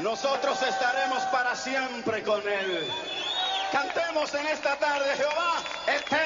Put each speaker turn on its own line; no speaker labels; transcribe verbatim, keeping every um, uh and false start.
nosotros estaremos para siempre con Él. Cantemos en esta tarde, Jehová, eterno.